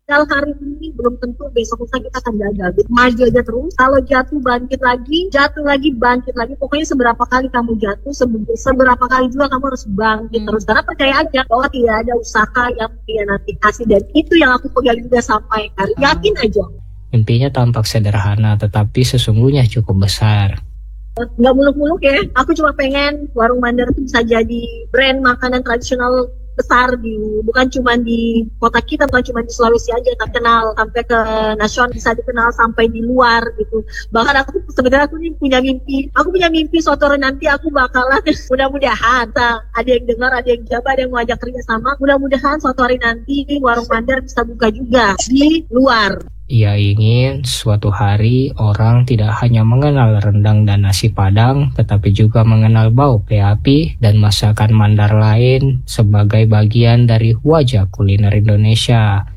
Kalau hari ini belum tentu besok lusa kita akan gagal. Maju aja terus. Kalau jatuh jatuh lagi, bangkit lagi. Pokoknya seberapa kali kamu jatuh, seberapa kali juga kamu harus bangkit terus. Karena percaya aja bahwa tidak ada usaha yang nanti kasih, dan itu yang aku pegang juga sampai hari. Yakin aja. Mimpinya tampak sederhana, tetapi sesungguhnya cukup besar. Nggak muluk-muluk ya. Aku cuma pengen warung Mandar itu bisa jadi brand makanan tradisional besar bukan cuma di kota kita, bukan cuma di Sulawesi aja, tapi kenal sampai ke nasional, bisa dikenal sampai di luar gitu. Bahkan aku sebenarnya punya mimpi suatu hari nanti aku bakalan mudah-mudahan ada yang dengar, ada yang jabat, ada yang mau ajak kerja sama. Mudah-mudahan suatu hari nanti warung Mandar bisa buka juga di luar. Ia ingin suatu hari orang tidak hanya mengenal rendang dan nasi Padang, tetapi juga mengenal bau api dan masakan Mandar lain sebagai bagian dari wajah kuliner Indonesia.